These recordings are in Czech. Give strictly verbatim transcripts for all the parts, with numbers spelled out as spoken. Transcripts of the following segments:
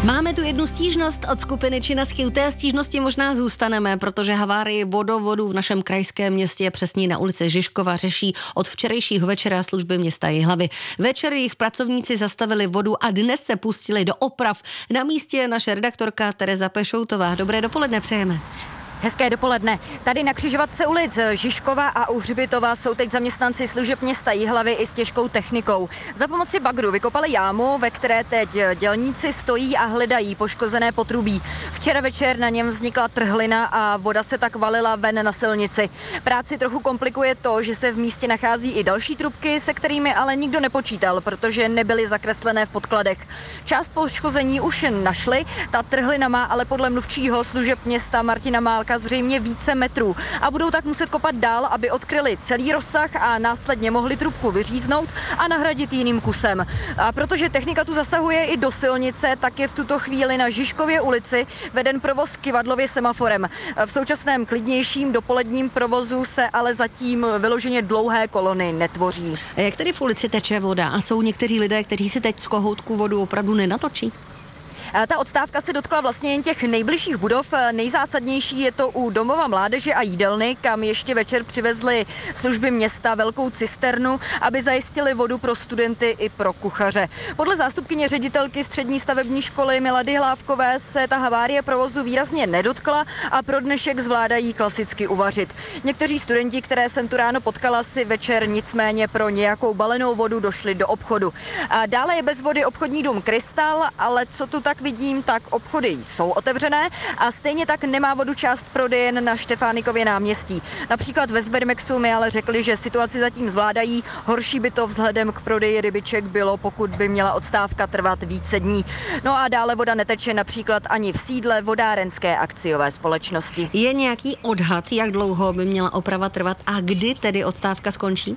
Máme tu jednu stížnost od skupiny Činasky. U té stížnosti možná zůstaneme, protože havárii vodovodu v našem krajském městě přesně na ulici Žižkova řeší od včerejšího večera služby města Jihlavy. Večer jejich pracovníci zastavili vodu a dnes se pustili do oprav. Na místě je naše redaktorka Tereza Pešoutová. Dobré dopoledne přejeme. Hezké dopoledne. Tady na křižovatce ulic Žižkova a u Hřbitova jsou teď zaměstnanci služeb města Jihlavy i s těžkou technikou. Za pomoci bagru vykopali jámu, ve které teď dělníci stojí a hledají poškozené potrubí. Včera večer na něm vznikla trhlina a voda se tak valila ven na silnici. Práci trochu komplikuje to, že se v místě nachází i další trubky, se kterými ale nikdo nepočítal, protože nebyly zakreslené v podkladech. Část poškození už našli, ta trhlina má ale podle mluvčího služeb města Martina Málka zřejmě více metrů a budou tak muset kopat dál, aby odkryli celý rozsah a následně mohli trubku vyříznout a nahradit jiným kusem. A protože technika tu zasahuje i do silnice, tak je v tuto chvíli na Žižkově ulici veden provoz kyvadlově semaforem. V současném klidnějším dopoledním provozu se ale zatím vyloženě dlouhé kolony netvoří. A jak tedy v ulici teče voda a jsou někteří lidé, kteří si teď z kohoutku vodu opravdu nenatočí? Ta odstávka se dotkla vlastně jen těch nejbližších budov. Nejzásadnější je to u domova mládeže a jídelny, kam ještě večer přivezli služby města velkou cisternu, aby zajistili vodu pro studenty i pro kuchaře. Podle zástupkyně ředitelky střední stavební školy Milady Hlávkové se ta havárie provozu výrazně nedotkla a pro dnešek zvládají klasicky uvařit. Někteří studenti, které jsem tu ráno potkala, si večer nicméně pro nějakou balenou vodu došli do obchodu. A dále je bez vody obchodní dům Krystal, ale co tu tak vidím, tak obchody jsou otevřené a stejně tak nemá vodu část prodejen na Štefánikově náměstí. Například ve Zvermexu mi ale řekli, že situaci zatím zvládají. Horší by to vzhledem k prodeji rybiček bylo, pokud by měla odstávka trvat více dní. No a dále voda neteče například ani v sídle vodárenské akciové společnosti. Je nějaký odhad, jak dlouho by měla oprava trvat a kdy tedy odstávka skončí?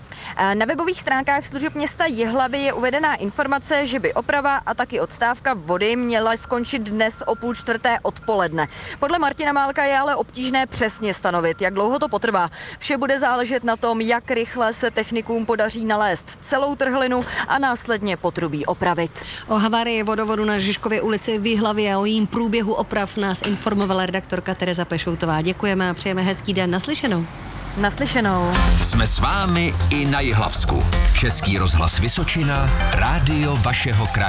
Na webových stránkách služeb města Jihlavy je uvedená informace, že by oprava a taky odstávka vody měla skončit dnes o půl čtvrté odpoledne. Podle Martina Málka je ale obtížné přesně stanovit, jak dlouho to potrvá. Vše bude záležet na tom, jak rychle se technikům podaří nalézt celou trhlinu a následně potrubí opravit. O havárii vodovodu na Žižkově ulici v Jihlavě a o jejím průběhu oprav nás informovala redaktorka Tereza Pešoutová. Děkujeme a přejeme hezký den. Naslyšenou. Naslyšenou. Jsme s vámi i na Jihlavsku. Český rozhlas Vysočina, rádio vašeho kraje.